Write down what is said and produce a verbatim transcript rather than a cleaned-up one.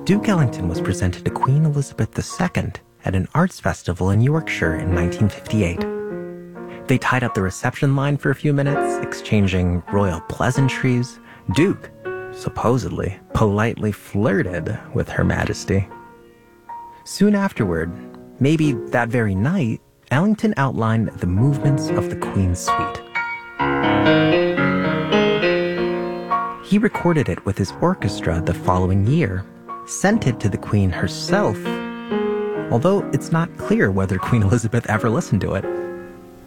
Duke Ellington was presented to Queen Elizabeth the Second at an arts festival in Yorkshire in nineteen fifty-eight. They tied up the reception line for a few minutes, exchanging royal pleasantries. Duke, supposedly, politely flirted with Her Majesty. Soon afterward, maybe that very night, Ellington outlined the movements of the Queen's suite. He recorded it with his orchestra the following year, sent it to the Queen herself, although it's not clear whether Queen Elizabeth ever listened to it.